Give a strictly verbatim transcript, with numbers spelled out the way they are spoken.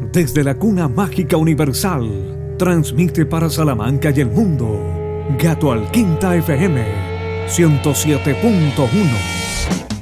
Desde la cuna mágica universal, transmite para Salamanca y el mundo, Gato Alquinta F M, ciento siete punto uno.